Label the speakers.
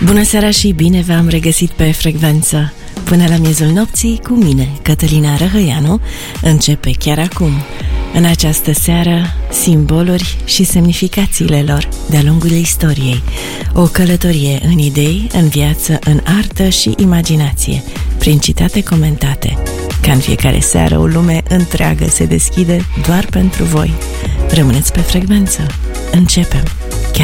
Speaker 1: Bună seara și bine v-am regăsit pe frecvență. Până la miezul nopții, cu mine, Cătălina Răhăianu, începe chiar acum. În această seară, simboluri și semnificațiile lor de-a lungul istoriei. O călătorie în idei, în viață, în artă și imaginație, prin citate comentate. Ca în fiecare seară, o lume întreagă se deschide doar pentru voi. Rămâneți pe frecvență. Începem!